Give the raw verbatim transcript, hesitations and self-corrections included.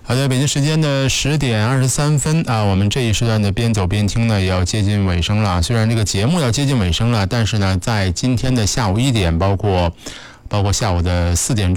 好的，北京时间的十点二十三分啊，我们这一时段的边走边听呢也要接近尾声了。虽然这个节目要接近尾声了，但是呢，在今天的下午一点，包括包括下午的四点钟。